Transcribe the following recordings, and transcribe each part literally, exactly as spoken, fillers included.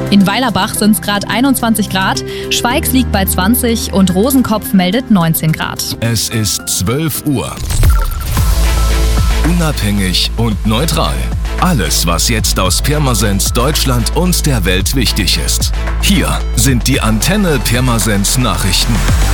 In Weilerbach sind es gerade einundzwanzig Grad, Schweigs liegt bei zwanzig und Rosenkopf meldet neunzehn Grad. Es ist zwölf Uhr. Unabhängig und neutral. Alles, was jetzt aus Pirmasens, Deutschland und der Welt wichtig ist. Hier sind die Antenne Pirmasens Nachrichten.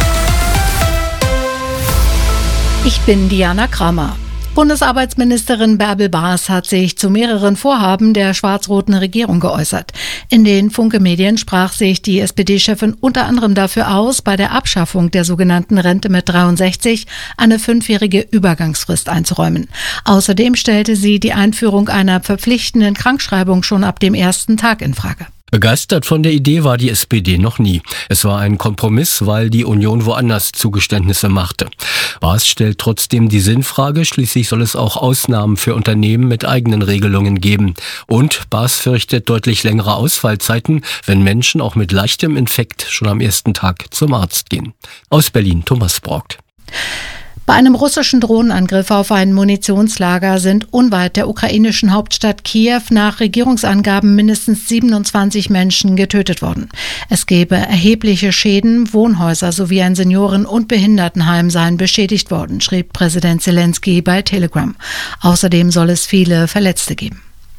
Ich bin Diana Kramer. Bundesarbeitsministerin Bärbel Baas hat sich zu mehreren Vorhaben der schwarz-roten Regierung geäußert. In den Funke-Medien sprach sich die S P D-Chefin unter anderem dafür aus, bei der Abschaffung der sogenannten Rente mit dreiundsechzig eine fünfjährige Übergangsfrist einzuräumen. Außerdem stellte sie die Einführung einer verpflichtenden Krankschreibung schon ab dem ersten Tag in Frage. Begeistert von der Idee war die S P D noch nie. Es war ein Kompromiss, weil die Union woanders Zugeständnisse machte. Baas stellt trotzdem die Sinnfrage, schließlich soll es auch Ausnahmen für Unternehmen mit eigenen Regelungen geben. Und Baas fürchtet deutlich längere Ausfallzeiten, wenn Menschen auch mit leichtem Infekt schon am ersten Tag zum Arzt gehen. Aus Berlin, Thomas Brockt. Bei einem russischen Drohnenangriff auf ein Munitionslager sind unweit der ukrainischen Hauptstadt Kiew nach Regierungsangaben mindestens siebenundzwanzig Menschen getötet worden. Es gebe erhebliche Schäden, Wohnhäuser sowie ein Senioren- und Behindertenheim seien beschädigt worden, schrieb Präsident Zelensky bei Telegram. Außerdem soll es viele Verletzte geben.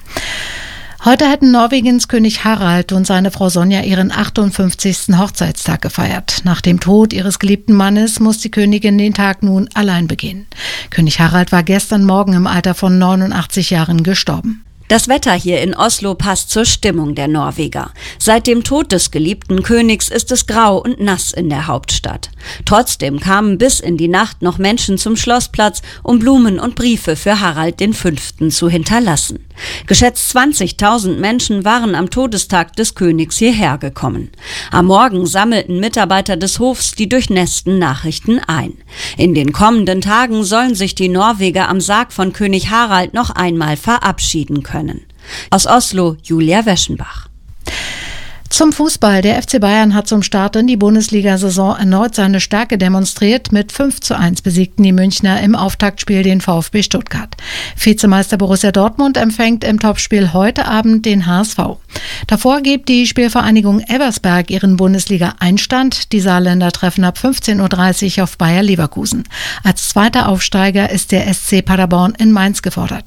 Heute hätten Norwegens König Harald und seine Frau Sonja ihren achtundfünfzigsten Hochzeitstag gefeiert. Nach dem Tod ihres geliebten Mannes muss die Königin den Tag nun allein begehen. König Harald war gestern Morgen im Alter von neunundachtzig Jahren gestorben. Das Wetter hier in Oslo passt zur Stimmung der Norweger. Seit dem Tod des geliebten Königs ist es grau und nass in der Hauptstadt. Trotzdem kamen bis in die Nacht noch Menschen zum Schlossplatz, um Blumen und Briefe für Harald den Fünften zu hinterlassen. Geschätzt zwanzigtausend Menschen waren am Todestag des Königs hierher gekommen. Am Morgen sammelten Mitarbeiter des Hofs die durchnässten Nachrichten ein. In den kommenden Tagen sollen sich die Norweger am Sarg von König Harald noch einmal verabschieden können. Aus Oslo, Julia Weschenbach. Zum Fußball. Der F C Bayern hat zum Start in die Bundesliga-Saison erneut seine Stärke demonstriert. Mit fünf zu eins besiegten die Münchner im Auftaktspiel den VfB Stuttgart. Vizemeister Borussia Dortmund empfängt im Topspiel heute Abend den H S V. Davor gibt die Spielvereinigung Elversberg ihren Bundesliga-Einstand. Die Saarländer treffen ab fünfzehn Uhr dreißig auf Bayer Leverkusen. Als zweiter Aufsteiger ist der S C Paderborn in Mainz gefordert.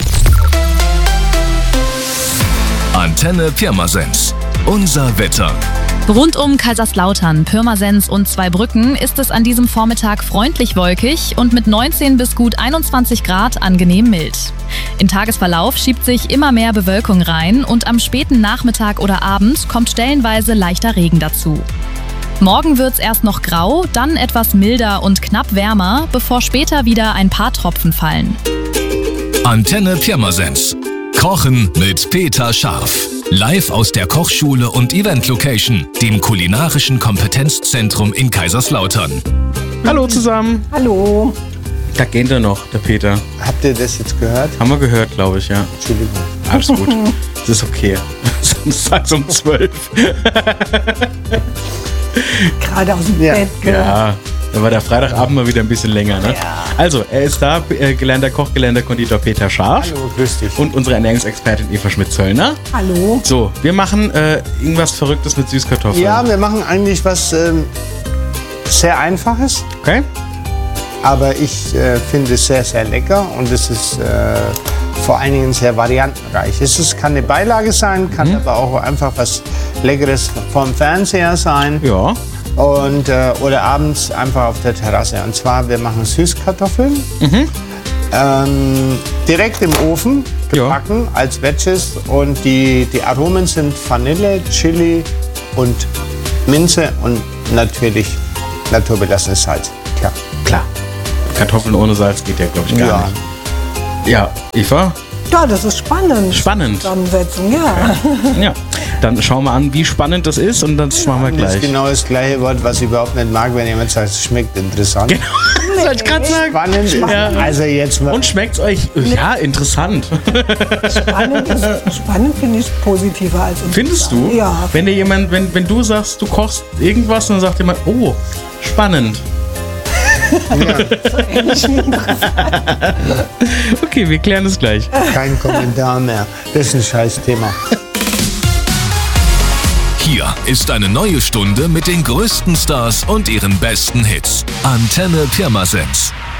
Antenne Pirmasens. Unser Wetter. Rund um Kaiserslautern, Pirmasens und Zweibrücken ist es an diesem Vormittag freundlich wolkig und mit neunzehn bis gut einundzwanzig Grad angenehm mild. Im Tagesverlauf schiebt sich immer mehr Bewölkung rein und am späten Nachmittag oder Abend kommt stellenweise leichter Regen dazu. Morgen wird's erst noch grau, dann etwas milder und knapp wärmer, bevor später wieder ein paar Tropfen fallen. Antenne Pirmasens. Kochen mit Peter Scharf. Live aus der Kochschule und Event Location, dem kulinarischen Kompetenzzentrum in Kaiserslautern. Hallo zusammen. Hallo. Da geht er noch, der Peter. Habt ihr das jetzt gehört? Haben wir gehört, glaube ich, ja. Entschuldigung. Alles gut. Das ist okay. Samstags um zwölf. Gerade aus dem ja. Bett. Ja. Da war der Freitagabend mal wieder ein bisschen länger, ne? Ja. Also, er ist da, äh, gelernter Koch, gelernter Konditor Peter Scharf. Hallo, grüß dich. Und unsere Ernährungsexpertin Eva Schmidt-Zöllner. Hallo. So, wir machen äh, irgendwas Verrücktes mit Süßkartoffeln. Ja, wir machen eigentlich was ähm, sehr Einfaches. Okay. Aber ich äh, finde es sehr, sehr lecker und es ist äh, vor allen Dingen sehr variantenreich. Es ist, kann eine Beilage sein, kann mhm. aber auch einfach was Leckeres vom Fernseher sein. Ja. Und, äh, oder abends einfach auf der Terrasse. Und zwar, wir machen Süßkartoffeln, mhm. ähm, direkt im Ofen gebacken ja. als Wedges. Und die, die Aromen sind Vanille, Chili und Minze und natürlich naturbelassenes Salz. Klar. Klar. Kartoffeln ohne Salz geht ja, glaube ich, gar ja. nicht. Ja, Eva? Ja, das ist spannend. Spannend. Zusammensetzung, ja. Okay. Ja, dann schauen wir an, wie spannend das ist und das ja, machen wir gleich. Das ist genau das gleiche Wort, was ich überhaupt nicht mag, wenn jemand sagt, es schmeckt interessant. Genau, das wollte ich gerade sagen. Spannend. Ja. Also jetzt mal. Und schmeckt es euch? Ja, interessant. Spannend, ist, spannend finde ich positiver als interessant. Findest du? Ja. Wenn dir jemand, wenn, wenn du sagst, du kochst irgendwas, dann sagt jemand, oh, spannend. Ja. Okay, wir klären es gleich. Kein Kommentar mehr. Das ist ein scheiß Thema. Hier ist eine neue Stunde mit den größten Stars und ihren besten Hits. Antenne Pirmasens.